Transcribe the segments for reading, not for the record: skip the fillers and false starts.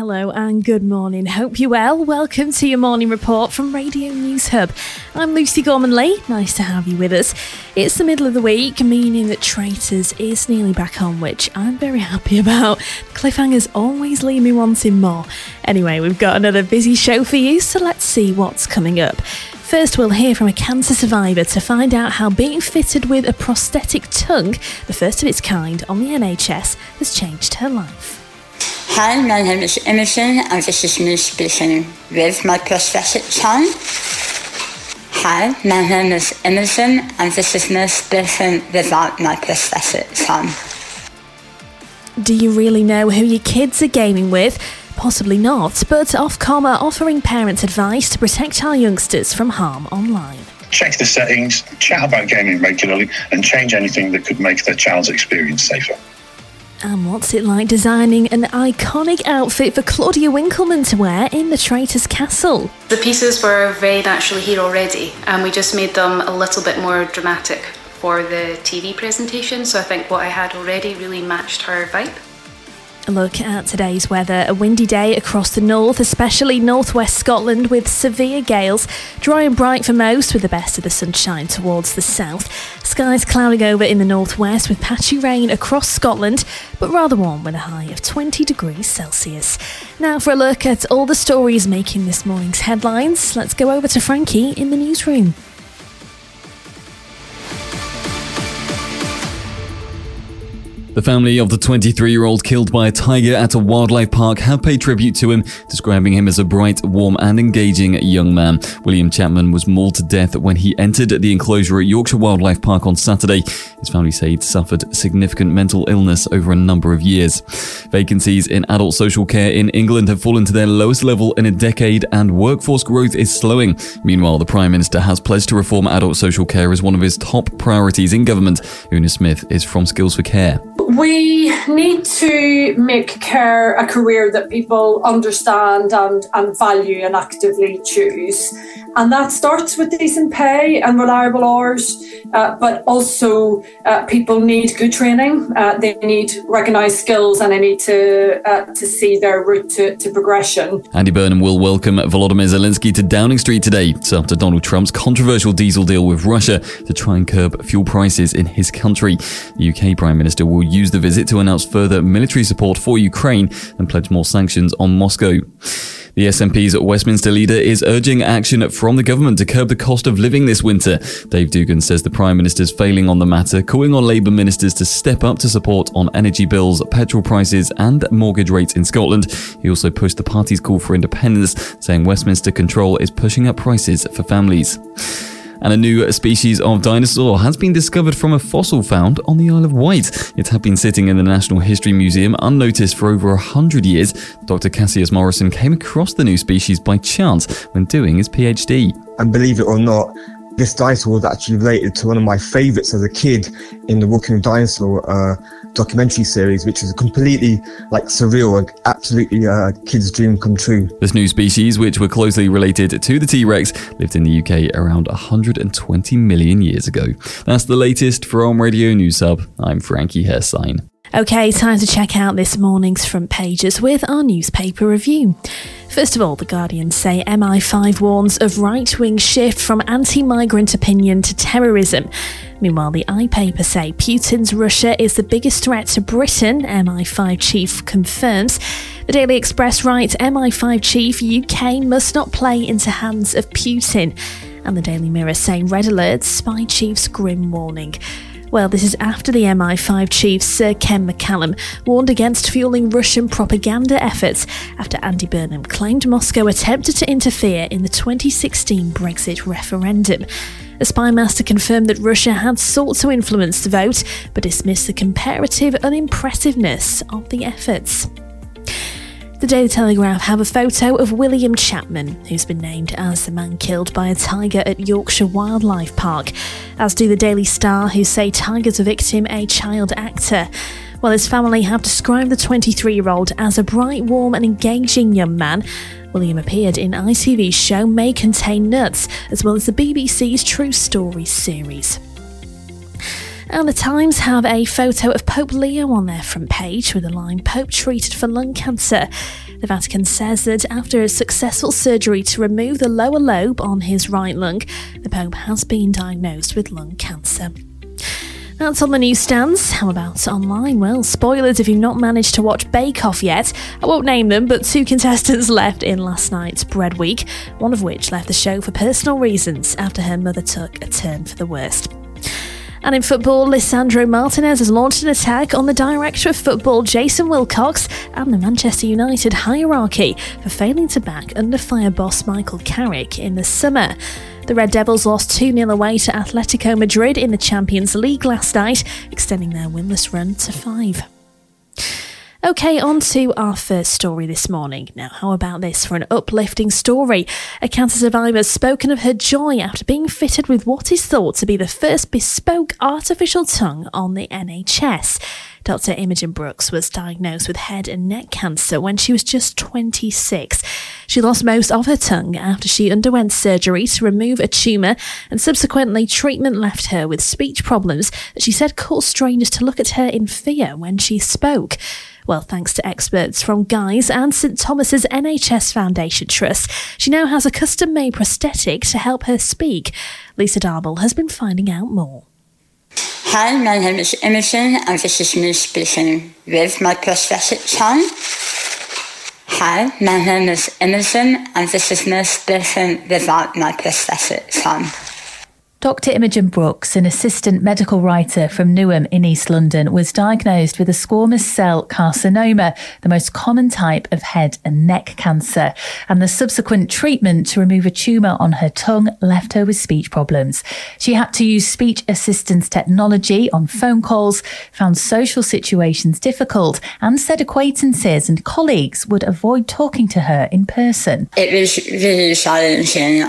Hello and good morning. Hope you're well. Welcome to your morning report from Radio News Hub. I'm Lucy Gorman-Lee. Nice to have you with us. It's the middle of the week, meaning that Traitors is nearly back on, which I'm very happy about. Cliffhangers always leave me wanting more. Anyway, we've got another busy show for you, so let's see what's coming up. First, we'll hear from a cancer survivor to find out how being fitted with a prosthetic tongue, the first of its kind on the NHS, has changed her life. Hi, my name is Imogen, and this is me speaking with my prosthetic tongue. Hi, my name is Imogen, and this is me speaking without my prosthetic tongue. Do you really know who your kids are gaming with? Possibly not, but Ofcom are offering parents advice to protect our youngsters from harm online. Check the settings, chat about gaming regularly, and change anything that could make their child's experience safer. And what's it like designing an iconic outfit for Claudia Winkleman to wear in the Traitors' Castle? The pieces were very naturally here already, and we just made them a little bit more dramatic for the TV presentation, so I think what I had already really matched her vibe. A look at today's weather. A windy day across the north, especially northwest Scotland, with severe gales. Dry and bright for most, with the best of the sunshine towards the south. Skies clouding over in the northwest with patchy rain across Scotland, but rather warm with a high of 20 degrees Celsius. Now for a look at all the stories making this morning's headlines, let's go over to Frankie in the newsroom. The family of the 23-year-old killed by a tiger at a wildlife park have paid tribute to him, describing him as a bright, warm and engaging young man. William Chapman was mauled to death when he entered the enclosure at Yorkshire Wildlife Park on Saturday. His family say he'd suffered significant mental illness over a number of years. Vacancies in adult social care in England have fallen to their lowest level in a decade and workforce growth is slowing. Meanwhile, the Prime Minister has pledged to reform adult social care as one of his top priorities in government. Una Smith is from Skills for Care. We need to make care a career that people understand and value and actively choose. And that starts with decent pay and reliable hours, but also people need good training. They need recognised skills and they need to see their route to progression. Andy Burnham will welcome Volodymyr Zelensky to Downing Street today. It's after Donald Trump's controversial diesel deal with Russia to try and curb fuel prices in his country. The UK Prime Minister will use the visit to announce further military support for Ukraine and pledge more sanctions on Moscow. The SNP's Westminster leader is urging action from the government to curb the cost of living this winter. Dave Dugan says the Prime Minister's failing on the matter, calling on Labour ministers to step up to support on energy bills, petrol prices and mortgage rates in Scotland. He also pushed the party's call for independence, saying Westminster control is pushing up prices for families. And a new species of dinosaur has been discovered from a fossil found on the Isle of Wight. It had been sitting in the National History Museum unnoticed for over 100 years. Dr. Cassius Morrison came across the new species by chance when doing his PhD. And believe it or not, this dinosaur was actually related to one of my favourites as a kid in the Walking with Dinosaur documentary series, which is completely surreal and absolutely a kid's dream come true. This new species, which were closely related to the T-Rex, lived in the UK around 120 million years ago. That's the latest from Radio News Hub. I'm Frankie Herstein. OK, time to check out this morning's front pages with our newspaper review. First of all, The Guardian say MI5 warns of right-wing shift from anti-migrant opinion to terrorism. Meanwhile, the iPaper say Putin's Russia is the biggest threat to Britain, MI5 chief confirms. The Daily Express writes MI5 chief UK must not play into hands of Putin. And the Daily Mirror say red alert, spy chief's grim warning. Well, this is after the MI5 chief, Sir Ken McCallum, warned against fueling Russian propaganda efforts after Andy Burnham claimed Moscow attempted to interfere in the 2016 Brexit referendum. The spy master confirmed that Russia had sought to influence the vote, but dismissed the comparative unimpressiveness of the efforts. The Daily Telegraph have a photo of William Chapman, who's been named as the man killed by a tiger at Yorkshire Wildlife Park, as do the Daily Star, who say tiger's victim a child actor. While his family have described the 23-year-old as a bright, warm and engaging young man, William appeared in ITV's show May Contain Nuts, as well as the BBC's True Stories series. And the Times have a photo of Pope Leo on their front page with the line, "Pope treated for lung cancer." The Vatican says that after a successful surgery to remove the lower lobe on his right lung, the Pope has been diagnosed with lung cancer. That's on the newsstands. How about online? Well, spoilers if you've not managed to watch Bake Off yet. I won't name them, but 2 contestants left in last night's Bread Week, one of which left the show for personal reasons after her mother took a turn for the worst. And in football, Lisandro Martinez has launched an attack on the director of football, Jason Wilcox, and the Manchester United hierarchy for failing to back under-fire boss Michael Carrick in the summer. The Red Devils lost 2-0 away to Atletico Madrid in the Champions League last night, extending their winless run to 5. OK, on to our first story this morning. Now, how about this for an uplifting story? A cancer survivor has spoken of her joy after being fitted with what is thought to be the first bespoke artificial tongue on the NHS. Dr. Imogen Brooks was diagnosed with head and neck cancer when she was just 26. She lost most of her tongue after she underwent surgery to remove a tumour, and subsequently treatment left her with speech problems that she said caused strangers to look at her in fear when she spoke. Well, thanks to experts from Guy's and St Thomas's NHS Foundation Trust, she now has a custom-made prosthetic to help her speak. Lisa Darble has been finding out more. Hi, my name is Imogen, and this is me speaking with my prosthetic tongue. Hi, my name is Imogen, and this is me speaking without my prosthetic tongue. Dr. Imogen Brooks, an assistant medical writer from Newham in East London, was diagnosed with a squamous cell carcinoma, the most common type of head and neck cancer, and the subsequent treatment to remove a tumour on her tongue left her with speech problems. She had to use speech assistance technology on phone calls, found social situations difficult, and said acquaintances and colleagues would avoid talking to her in person. It was really challenging.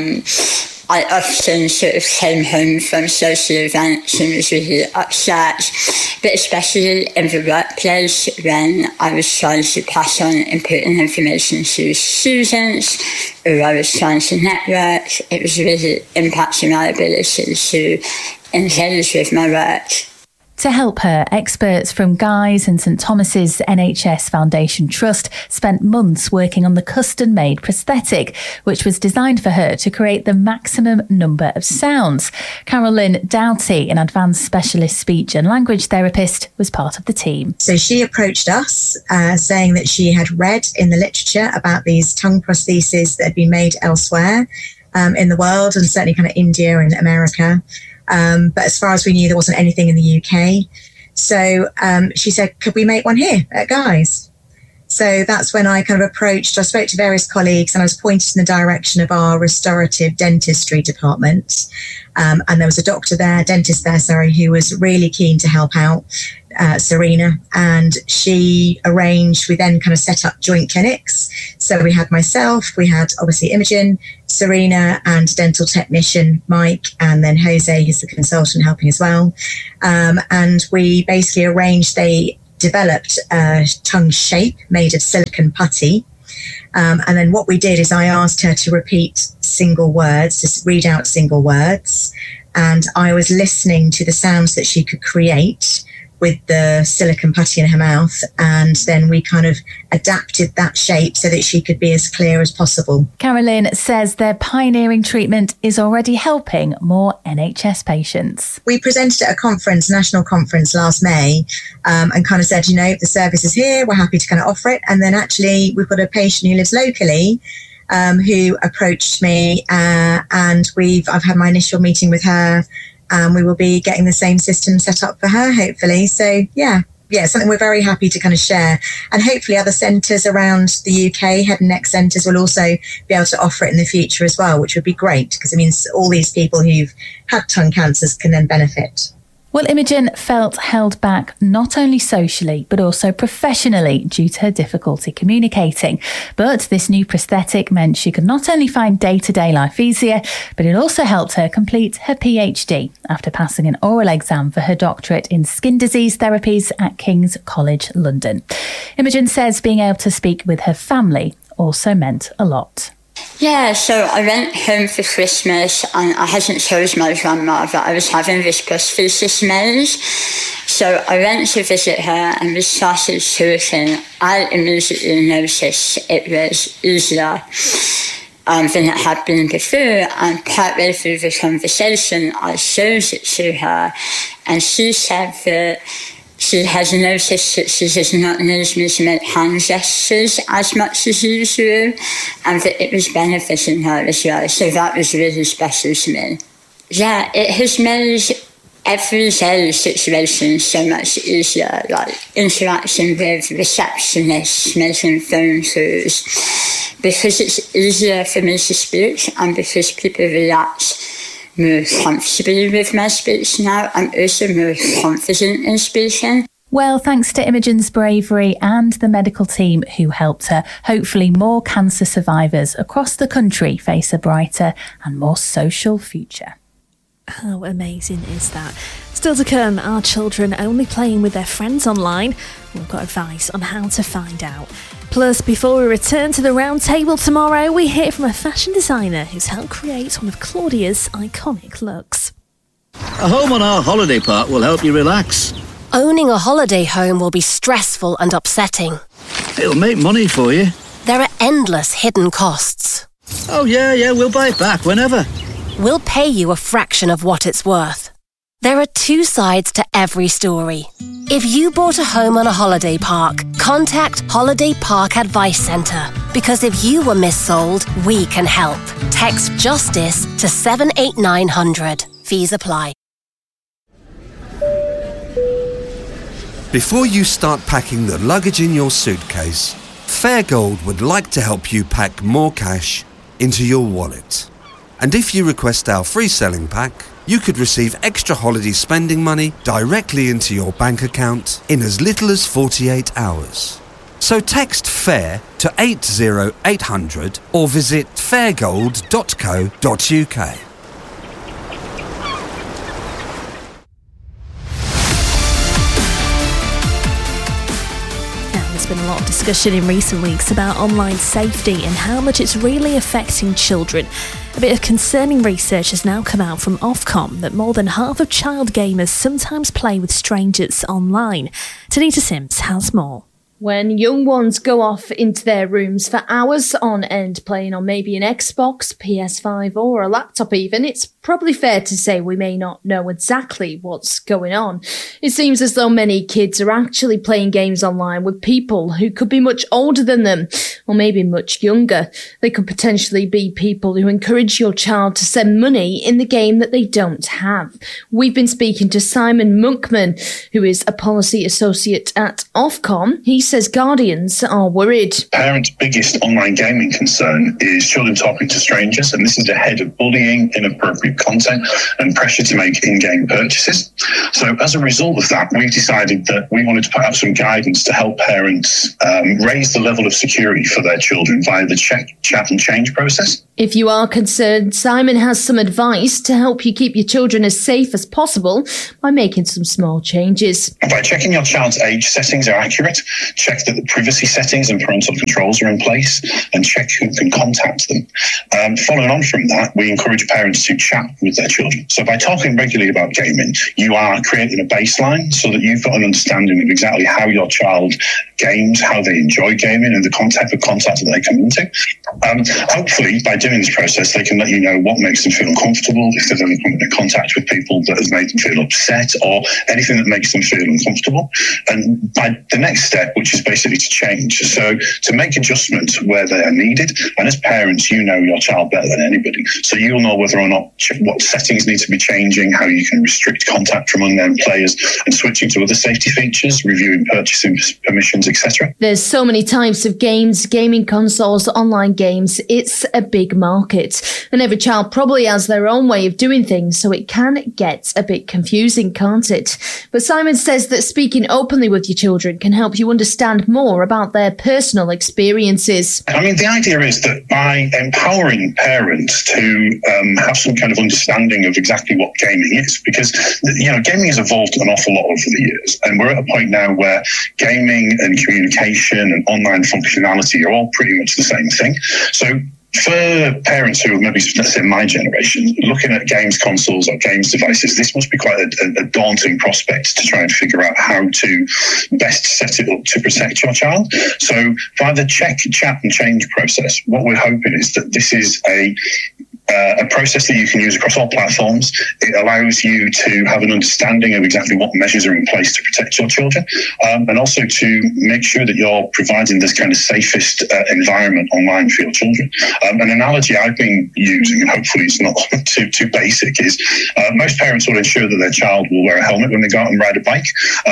I often sort of came home from social events and was really upset, but especially in the workplace when I was trying to pass on important information to students or I was trying to network, it was really impacting my ability to engage with my work. To help her, experts from Guy's and St Thomas's NHS Foundation Trust spent months working on the custom-made prosthetic, which was designed for her to create the maximum number of sounds. Carolyn Doughty, an advanced specialist speech and language therapist, was part of the team. So she approached us saying that she had read in the literature about these tongue prostheses that had been made elsewhere in the world, and certainly kind of India and America. But as far as we knew, there wasn't anything in the UK. So she said, could we make one here at Guy's? So that's when I kind of I spoke to various colleagues, and I was pointed in the direction of our restorative dentistry department. And there was a dentist there, who was really keen to help out, Serena. And we then kind of set up joint clinics. So we had myself, we had obviously Imogen, Serena, and dental technician Mike, and then Jose, who's the consultant, helping as well. And we basically they developed a tongue shape made of silicone putty. And then what we did is I asked her to repeat single words, just read out single words. And I was listening to the sounds that she could create with the silicone putty in her mouth, and then we kind of adapted that shape so that she could be as clear as possible. Carolyn says their pioneering treatment is already helping more NHS patients. We presented at a national conference last May, and kind of said, the service is here, we're happy to kind of offer it. And then actually we've got a patient who lives locally who approached me, and I've had my initial meeting with her. We will be getting the same system set up for her, hopefully. So, yeah, something we're very happy to kind of share. And hopefully other centres around the UK, head and neck centres, will also be able to offer it in the future as well, which would be great, because it means all these people who've had tongue cancers can then benefit. Well, Imogen felt held back not only socially, but also professionally due to her difficulty communicating. But this new prosthetic meant she could not only find day-to-day life easier, but it also helped her complete her PhD after passing an oral exam for her doctorate in skin disease therapies at King's College London. Imogen says being able to speak with her family also meant a lot. Yeah, so I went home for Christmas and I hadn't told my grandma that I was having this prosthesis maze. So I went to visit her and we started talking. I immediately noticed it was easier than it had been before, and partway through the conversation I showed it to her and she said that she has noticed that she does not need me to make hand gestures as much as usual, and that it was benefiting her as well. So that was really special to me. Yeah, it has made everyday situations so much easier, like interacting with receptionists, making phone calls, because it's easier for me to speak and because people react more comfortably with my speech now. I'm also more confident in speaking. Well, thanks to Imogen's bravery and the medical team who helped her, hopefully more cancer survivors across the country face a brighter and more social future. How amazing is that? Still to come, are children only playing with their friends online? We've got advice on how to find out. Plus, before we return to the round table tomorrow, we hear from a fashion designer who's helped create one of Claudia's iconic looks. A home on our holiday park will help you relax. Owning a holiday home will be stressful and upsetting. It'll make money for you. There are endless hidden costs. Oh yeah, we'll buy it back whenever. We'll pay you a fraction of what it's worth. There are two sides to every story. If you bought a home on a holiday park, contact Holiday Park Advice Centre, because if you were missold, we can help. Text JUSTICE to 78900. Fees apply. Before you start packing the luggage in your suitcase, Fairgold would like to help you pack more cash into your wallet. And if you request our free selling pack, you could receive extra holiday spending money directly into your bank account in as little as 48 hours. So text FAIR to 80800 or visit fairgold.co.uk. There's been a lot of discussion in recent weeks about online safety and how much it's really affecting children. A bit of concerning research has now come out from Ofcom that more than half of child gamers sometimes play with strangers online. Tanita Sims has more. When young ones go off into their rooms for hours on end playing on maybe an Xbox, PS5 or a laptop even, it's probably fair to say we may not know exactly what's going on. It seems as though many kids are actually playing games online with people who could be much older than them, or maybe much younger. They could potentially be people who encourage your child to send money in the game that they don't have. We've been speaking to Simon Monkman, who is a policy associate at Ofcom. He says guardians are worried. Parents' biggest online gaming concern is children talking to strangers, and this is ahead of bullying, inappropriate content, and pressure to make in-game purchases. So as a result of that, we decided that we wanted to put out some guidance to help parents raise the level of security for their children via the check, chat and change process. If you are concerned, Simon has some advice to help you keep your children as safe as possible by making some small changes. By checking your child's age settings are accurate, check that the privacy settings and parental controls are in place, and check who can contact them. Following on from that, we encourage parents to chat with their children. So by talking regularly about gaming, you are creating a baseline so that you've got an understanding of exactly how your child games, how they enjoy gaming, and the type of contact that they come into. Hopefully, by doing this process, they can let you know what makes them feel uncomfortable, if they've ever come into contact with people that has made them feel upset, or anything that makes them feel uncomfortable. And by the next step, which is basically to change. So to make adjustments where they are needed. And as parents, you know your child better than anybody. So you'll know whether or not what settings need to be changing, how you can restrict contact from unknown players, and switching to other safety features, reviewing purchasing permissions, etc. There's so many types of games, gaming consoles, online games. It's a big market. And every child probably has their own way of doing things, so it can get a bit confusing, can't it? But Simon says that speaking openly with your children can help you understand more about their personal experiences. I mean, the idea is that by empowering parents to have some kind of understanding of exactly what gaming is, because, you know, gaming has evolved an awful lot over the years. And we're at a point now where gaming and communication and online functionality are all pretty much the same thing. So For parents who are maybe, let's say, my generation, looking at games consoles or games devices, this must be quite a daunting prospect to try and figure out how to best set it up to protect your child. So by the check, chat and change process, what we're hoping is that this is a process that you can use across all platforms. It allows you to have an understanding of exactly what measures are in place to protect your children, and also to make sure that you're providing this kind of safest environment online for your children. An analogy I've been using, and hopefully it's not too basic, is most parents will ensure that their child will wear a helmet when they go out and ride a bike.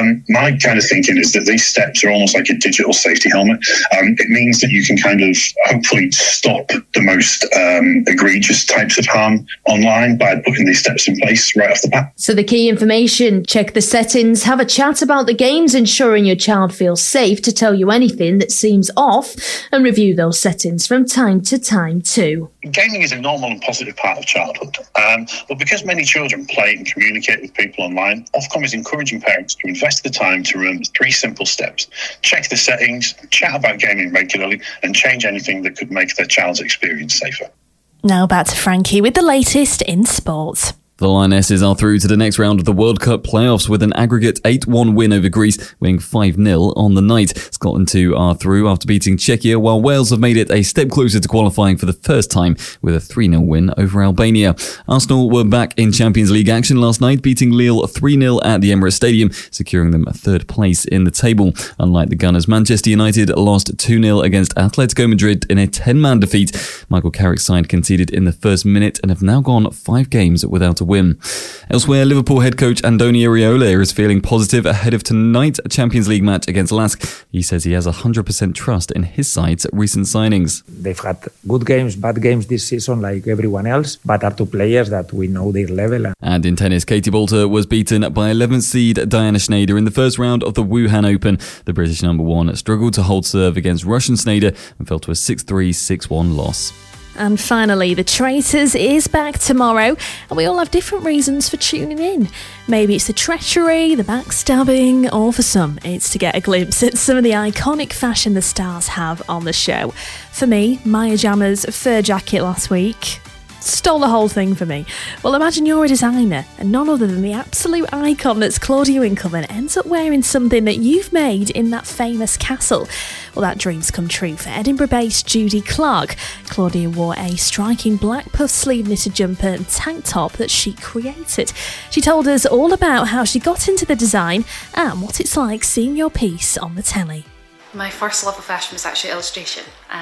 My kind of thinking is that these steps are almost like a digital safety helmet. It means that you can kind of hopefully stop the most egregious types of harm online by putting these steps in place right off the bat. So the key information: check the settings, have a chat about the games, ensuring your child feels safe to tell you anything that seems off, and review those settings from time to time too. Gaming is a normal and positive part of childhood, but because many children play and communicate with people online, Ofcom is encouraging parents to invest the time to remember 3 simple steps: check the settings, chat about gaming regularly, and change anything that could make their child's experience safer. Now back to Frankie with the latest in sports. The Lionesses are through to the next round of the World Cup playoffs with an aggregate 8-1 win over Greece, winning 5-0 on the night. Scotland too are through after beating Czechia, while Wales have made it a step closer to qualifying for the first time with a 3-0 win over Albania. Arsenal were back in Champions League action last night, beating Lille 3-0 at the Emirates Stadium, securing them a 3rd place in the table. Unlike the Gunners, Manchester United lost 2-0 against Atletico Madrid in a 10-man defeat. Michael Carrick's side conceded in the first minute and have now gone 5 games without a win. Elsewhere, Liverpool head coach Andoni Iraola is feeling positive ahead of tonight's Champions League match against Lask. He says he has 100% trust in his side's recent signings. They've had good games, bad games this season like everyone else, but are 2 players that we know their level. And in tennis, Katie Boulter was beaten by 11th seed Diana Schneider in the first round of the Wuhan Open. The British number 1 struggled to hold serve against Russian Schneider and fell to a 6-3, 6-1 loss. And finally, The Traitors is back tomorrow, and we all have different reasons for tuning in. Maybe it's the treachery, the backstabbing, or for some, it's to get a glimpse at some of the iconic fashion the stars have on the show. For me, Maya Jama's fur jacket last week stole the whole thing for me. Well, imagine you're a designer and none other than the absolute icon that's Claudia Winkleman ends up wearing something that you've made in that famous castle. Well, that dream's come true for Edinburgh-based Judy Clark. Claudia wore a striking black puff sleeve knitted jumper and tank top that she created. She told us all about how she got into the design and what it's like seeing your piece on the telly. My first love of fashion was actually illustration.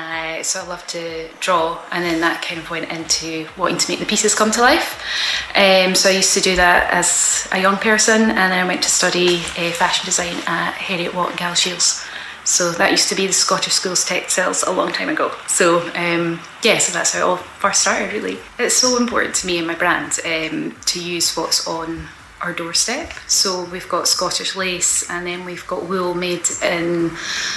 So I loved to draw, and then that kind of went into wanting to make the pieces come to life. So I used to do that as a young person, and then I went to study fashion design at Heriot Watt and Galashiels. So that used to be the Scottish Schools Textiles a long time ago. So so that's how it all first started, really. It's so important to me and my brand to use what's on our doorstep. So we've got Scottish lace, and then we've got wool made in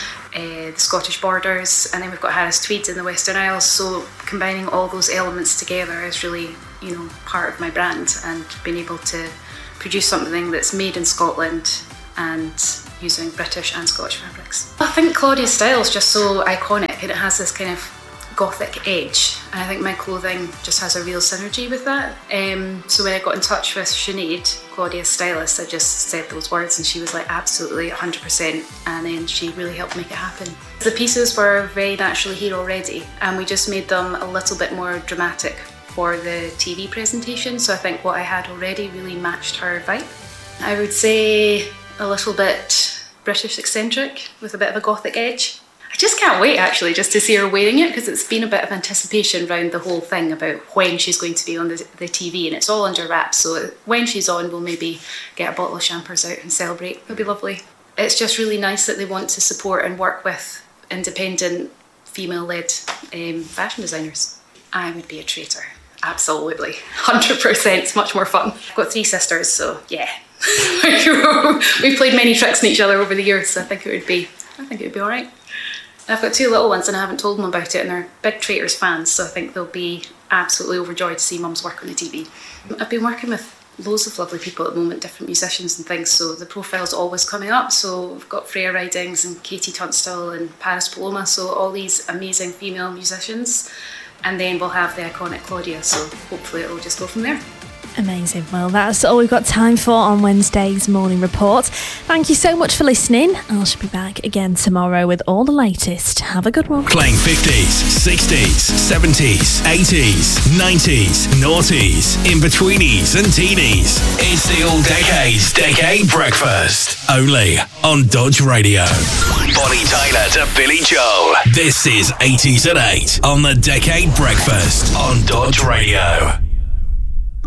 the Scottish borders, and then we've got Harris tweed in the Western Isles. So combining all those elements together is really, part of my brand, and being able to produce something that's made in Scotland and using British and Scottish fabrics. I think Claudia's style is just so iconic, and it has this kind of Gothic edge, and I think my clothing just has a real synergy with that. So when I got in touch with Sinead, Claudia's stylist, I just said those words and she was like, absolutely 100%, and then she really helped make it happen. The pieces were very naturally here already, and we just made them a little bit more dramatic for the TV presentation, so I think what I had already really matched her vibe. I would say a little bit British eccentric with a bit of a Gothic edge. I just can't wait actually just to see her wearing it, because it's been a bit of anticipation around the whole thing about when she's going to be on the TV, and it's all under wraps, so when she's on we'll maybe get a bottle of champers out and celebrate. It'll be lovely. It's just really nice that they want to support and work with independent female-led fashion designers. I would be a traitor, absolutely, 100%. It's much more fun. I've got 3 sisters, so yeah. We've played many tricks on each other over the years, so I think it would be all right. I've got 2 little ones and I haven't told them about it, and they're big Traitors fans, so I think they'll be absolutely overjoyed to see Mum's work on the TV. I've been working with loads of lovely people at the moment, different musicians and things, so the profile's always coming up. So we've got Freya Ridings and Katie Tunstall and Paris Paloma, so all these amazing female musicians. and then we'll have the iconic Claudia, so hopefully it'll just go from there. Amazing. Well, that's all we've got time for on Wednesday's Morning Report. Thank you so much for listening. I shall be back again tomorrow with all the latest. Have a good one. Playing 50s, 60s, 70s, 80s, 90s, noughties, in-betweenies and teenies. It's the All Decades Decade Breakfast. Only on Dodge Radio. Bonnie Tyler to Billy Joel. This is 80s at 8 on the Decade Breakfast on Dodge Radio.